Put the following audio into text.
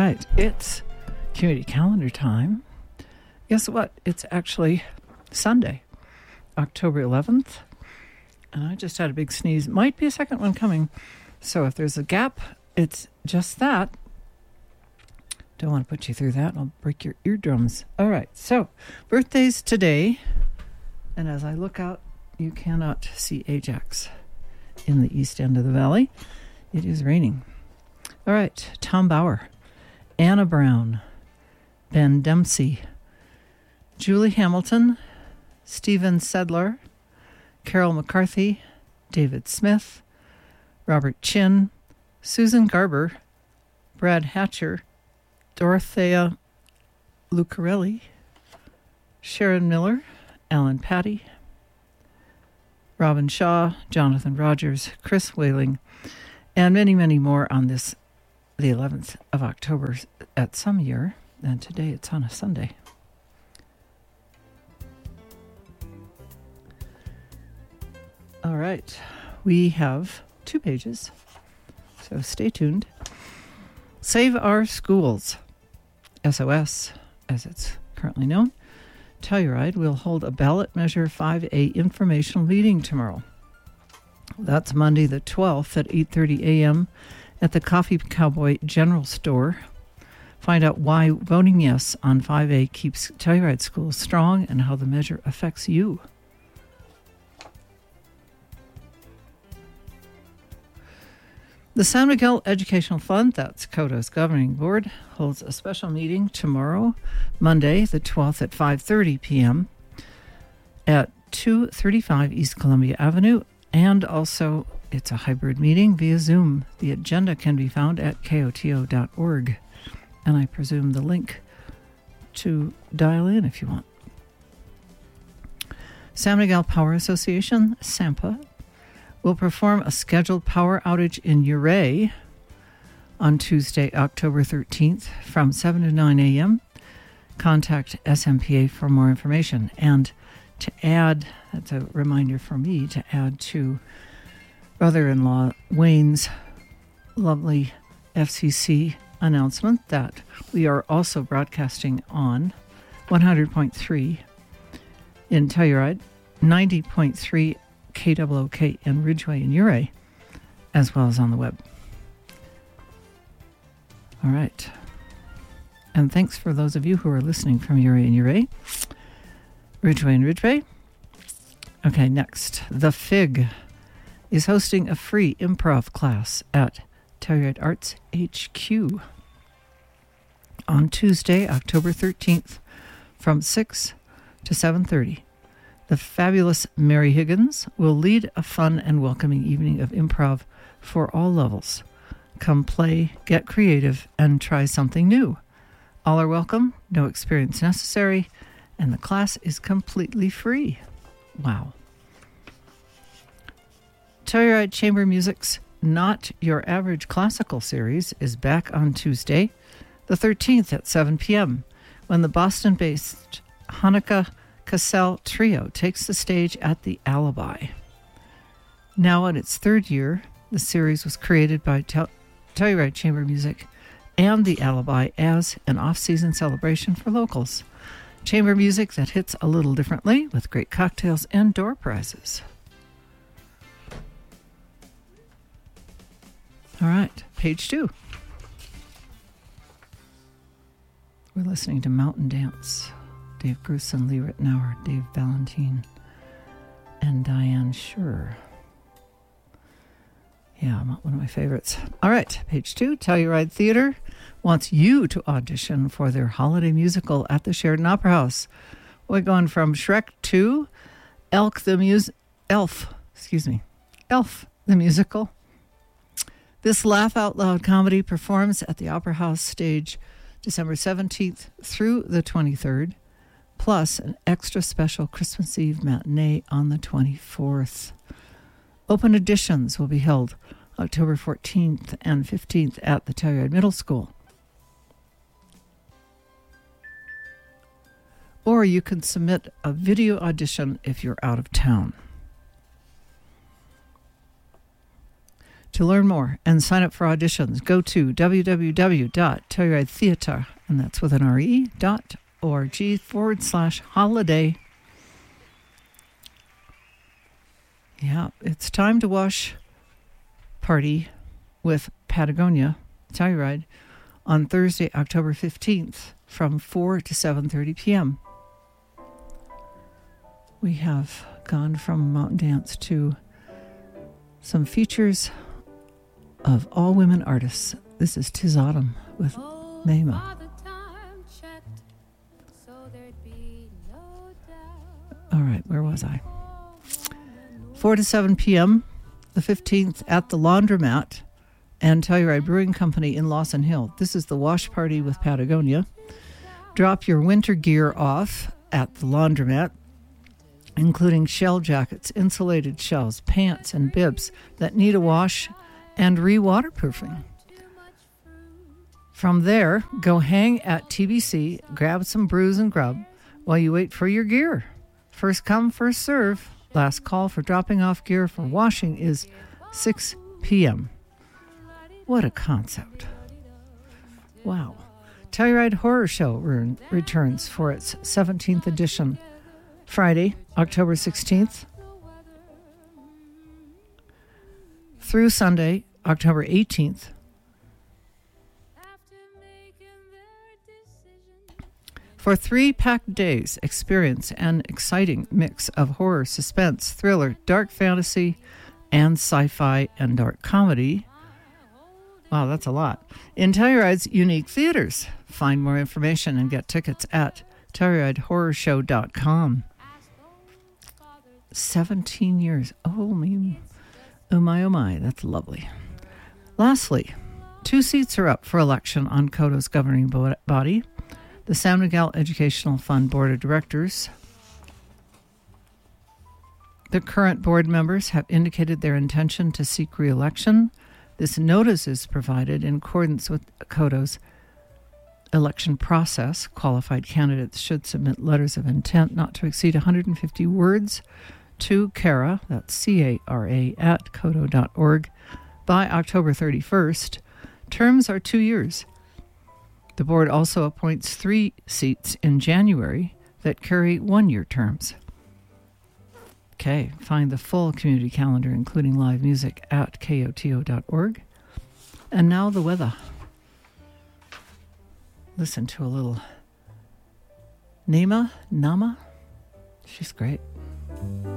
right, it's community calendar time. Guess what? It's actually Sunday, October 11th. And I just had a big sneeze. Might be a second one coming. So if there's a gap, it's just that. Don't want to put you through that. I'll break your eardrums. All right, so birthdays today. And as I look out, you cannot see Ajax in the east end of the valley. It is raining. All right, Tom Bauer, Anna Brown, Ben Dempsey, Julie Hamilton, Stephen Sedler, Carol McCarthy, David Smith, Robert Chin, Susan Garber, Brad Hatcher, Dorothea Lucarelli, Sharon Miller, Alan Patty, Robin Shaw, Jonathan Rogers, Chris Whaling, and many, many more on this, the 11th of October at some year. And today it's on a Sunday. All right, we have 2 pages, so stay tuned. Save Our Schools, SOS, as it's currently known. Telluride will hold a ballot measure 5A informational meeting tomorrow. That's Monday the 12th at 8:30 a.m. at the Coffee Cowboy General Store. Find out why voting yes on 5A keeps Telluride schools strong and how the measure affects you. The San Miguel Educational Fund, that's CODA's governing board, holds a special meeting tomorrow, Monday, the 12th at 5:30 p.m. at 235 East Columbia Avenue, and also it's a hybrid meeting via Zoom. The agenda can be found at koto.org, and I presume the link to dial in if you want. San Miguel Power Association, SAMPA, will perform a scheduled power outage in Ouray on Tuesday, October 13th from 7 to 9 a.m. Contact SMPA for more information. And to add, that's a reminder for me to add to brother-in-law Wayne's lovely FCC announcement that we are also broadcasting on 100.3 in Telluride, 90.3 KWOK in Ridgeway and Ouray, as well as on the web. All right. And thanks for those of you who are listening from Ouray and Ouray, Ridgeway and Ridgeway. Okay, next. The Fig is hosting a free improv class at Telluride Arts HQ on Tuesday, October 13th from 6 to 7:30. The fabulous Mary Higgins will lead a fun and welcoming evening of improv for all levels. Come play, get creative, and try something new. All are welcome, no experience necessary, and the class is completely free. Wow. Telluride Chamber Music's Not Your Average Classical series is back on Tuesday, the 13th at 7 p.m., when the Boston-based Hanukkah Cassell Trio takes the stage at the Alibi. Now in its 3rd year, the series was created by Telluride Chamber Music and the Alibi as an off-season celebration for locals. Chamber music that hits a little differently with great cocktails and door prizes. All right, page 2. We're listening to Mountain Dance. Dave Grusin, Lee Rittenauer, Dave Valentine, and Diane Schur. Yeah, one of my favorites. All right, page 2. Telluride Theatre wants you to audition for their holiday musical at the Sheridan Opera House. We're going from Shrek to Elf the musical. This laugh-out-loud comedy performs at the Opera House stage December 17th through the 23rd. Plus an extra special Christmas Eve matinee on the 24th. Open auditions will be held October 14th and 15th at the Telluride Middle School. Or you can submit a video audition if you're out of town. To learn more and sign up for auditions, go to www.telluridetheatre, and that's with an re.org/holiday. Yeah, it's time to wash party with Patagonia Telluride on Thursday, October 15th from 4 to 7:30 p.m. We have gone from mountain dance to some features of all women artists. This is 'Tis Autumn with Mayma. All right, where was I? 4 to 7 p.m., the 15th, at the Laundromat and Telluride Brewing Company in Lawson Hill. This is the wash party with Patagonia. Drop your winter gear off at the Laundromat, including shell jackets, insulated shells, pants, and bibs that need a wash and re-waterproofing. From there, go hang at TBC, grab some brews and grub while you wait for your gear. First come, first serve. Last call for dropping off gear for washing is 6 p.m. What a concept. Wow. Telluride Horror Show returns for its 17th edition, Friday, October 16th, through Sunday, October 18th. For 3 packed days, experience an exciting mix of horror, suspense, thriller, dark fantasy, and sci-fi and dark comedy. Wow, that's a lot. In Telluride's unique theaters. Find more information and get tickets at TellurideHorrorShow.com. 17 years. Oh my, that's lovely. Lastly, 2 seats are up for election on Codo's governing body. The San Miguel Educational Fund Board of Directors. The current board members have indicated their intention to seek re-election. This notice is provided in accordance with Codo's election process. Qualified candidates should submit letters of intent not to exceed 150 words to CARA, that's C-A-R-A, at codo.org by October 31st. Terms are 2 years. The board also appoints 3 seats in January that carry 1-year terms. Okay, find the full community calendar, including live music, at koto.org. And now the weather. Listen to a little Nama. She's great.